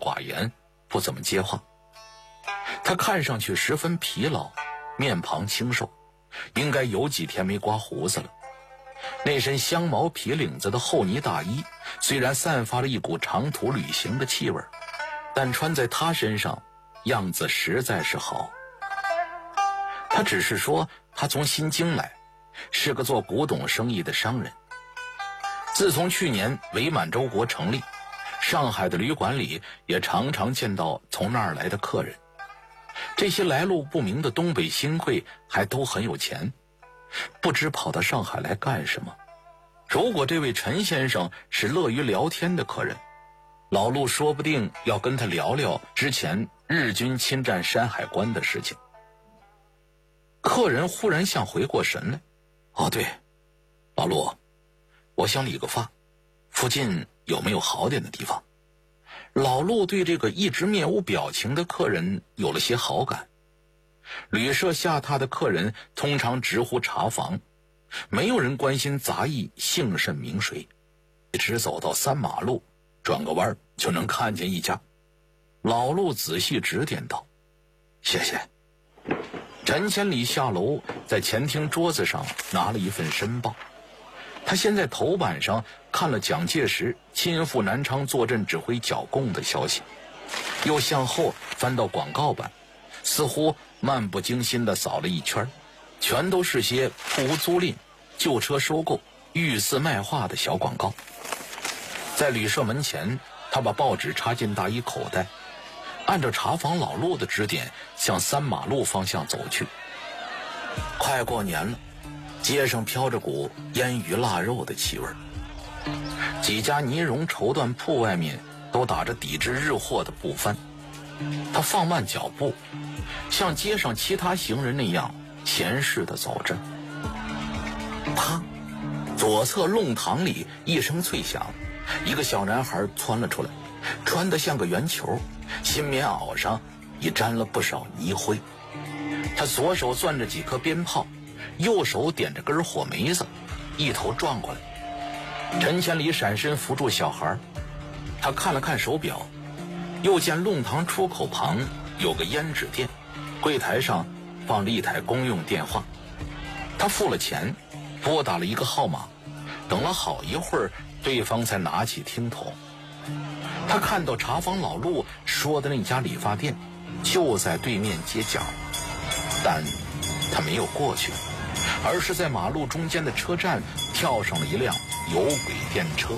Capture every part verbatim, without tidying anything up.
寡言，不怎么接话。他看上去十分疲劳，面庞清瘦，应该有几天没刮胡子了。那身香毛皮领子的厚呢大衣虽然散发了一股长途旅行的气味，但穿在他身上样子实在是好。他只是说他从新京来，是个做古董生意的商人。自从去年伪满洲国成立，上海的旅馆里也常常见到从那儿来的客人。这些来路不明的东北新贵还都很有钱，不知跑到上海来干什么。如果这位陈先生是乐于聊天的客人，老陆说不定要跟他聊聊之前日军侵占山海关的事情。客人忽然像回过神来，哦对，老陆，我想理个发，附近有没有好点的地方？老陆对这个一直面无表情的客人有了些好感。旅社下榻的客人通常直呼茶房，没有人关心杂役姓甚名谁，只走到三马路，转个弯就能看见一家。老陆仔细指点道：谢谢。陈千里下楼，在前厅桌子上拿了一份申报。他先在头版上看了蒋介石亲赴南昌坐镇指挥剿共的消息，又向后翻到广告版，似乎漫不经心地扫了一圈，全都是些铺屋租赁、旧车收购、御赐卖画的小广告。在旅社门前，他把报纸插进大衣口袋，按照茶房老陆的指点向三马路方向走去。快过年了，街上飘着股腌鱼腊肉的气味，几家呢绒绸缎铺外面都打着抵制日货的布幡。他放慢脚步，像街上其他行人那样闲适地走着。啪，左侧弄堂里一声脆响，一个小男孩窜了出来，穿得像个圆球，新棉袄上已沾了不少泥灰。他左手攥着几颗鞭炮，右手点着根火梅子，一头撞过来。陈千里闪身扶住小孩，他看了看手表，又见弄堂出口旁有个胭脂店，柜台上放着一台公用电话。他付了钱，拨打了一个号码，等了好一会儿，对方才拿起听筒。他看到茶坊老陆说的那家理发店就在对面街角，但他没有过去，而是在马路中间的车站跳上了一辆有轨电车。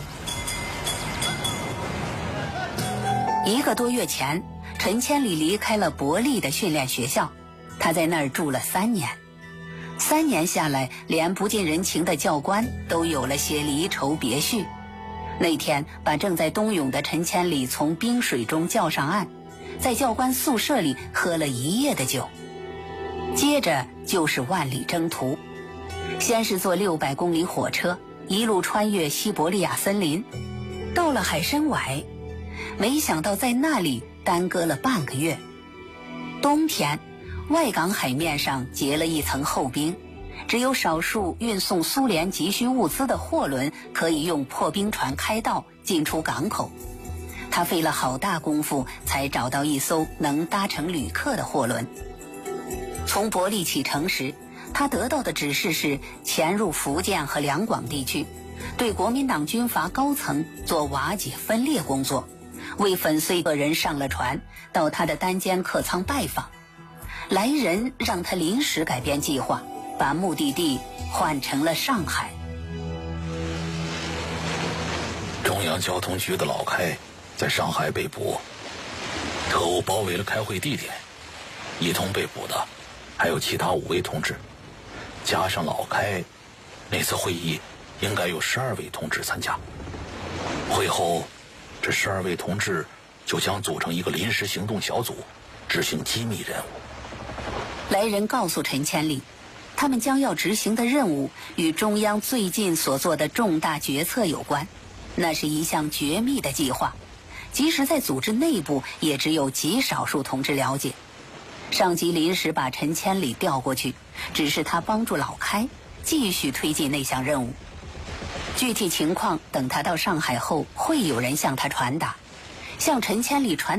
一个多月前，陈千里离开了伯利的训练学校，他在那儿住了三年。三年下来，连不近人情的教官都有了些离愁别绪。那天把正在冬泳的陈千里从冰水中叫上岸，在教官宿舍里喝了一夜的酒。接着就是万里征途，先是坐六百公里火车，一路穿越西伯利亚森林，到了海参崴，没想到在那里耽搁了半个月。冬天，外港海面上结了一层厚冰，只有少数运送苏联急需物资的货轮可以用破冰船开道进出港口。他费了好大功夫才找到一艘能搭乘旅客的货轮。从伯利启程时，他得到的指示是潜入福建和两广地区，对国民党军阀高层做瓦解分裂工作，为粉碎个人上了船，到他的单间客舱拜访。来人让他临时改变计划，把目的地换成了上海。 中央交通局的老开在上海被捕，特务包围了开会地点，一同被捕的还有其他五位同志，加上老开，那次会议应该有十二位同志参加。会后，这十二位同志就将组成一个临时行动小组，执行机密任务。 来人告诉陈千里，他们将要执行的任务与中央最近所做的重大决策有关，那是一项绝密的计划，即使在组织内部也只有极少数同志了解。上级临时把陈千里调过去，只是他帮助老开继续推进那项任务。具体情况等他到上海后会有人向他传达，向陈千里传